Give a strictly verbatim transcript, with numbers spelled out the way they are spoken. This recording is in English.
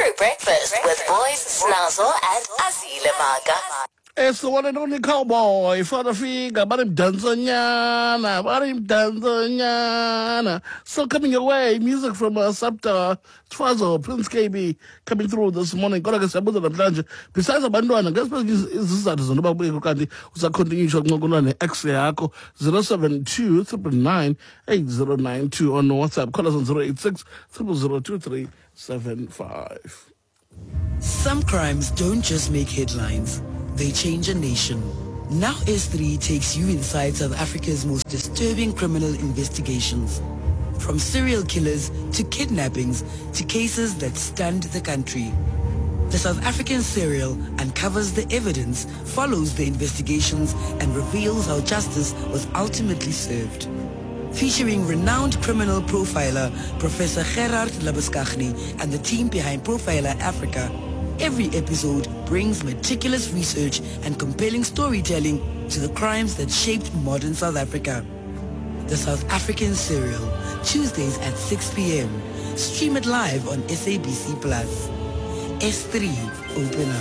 True Breakfast with Boys Snazo and Azile Maga. It's the one and only cowboy for the figure, but him Danzanyana, but him Danzanyana. Still coming your way, music from uh, Sapta, Twazo, Prince K B, coming through this morning. Gotta get some of the plunge. Besides the Banduana, guess what is this? Is about Kandi, who's a continuation of Mogulan, X-Yako, zero seven two nine nine eight zero nine two on WhatsApp. Call us on zero eight six zero zero two three seven five. Some crimes don't just make headlines, they change a nation. Now S three takes you inside South Africa's most disturbing criminal investigations. From serial killers to kidnappings to cases that stunned the country. The South African Serial uncovers the evidence, follows the investigations, and reveals how justice was ultimately served. Featuring renowned criminal profiler Professor Gerard Labuschagne and the team behind Profiler Africa, every episode brings meticulous research and compelling storytelling to the crimes that shaped modern South Africa. The South African Serial, Tuesdays at six p.m. Stream it live on S A B C Plus. S three, open up.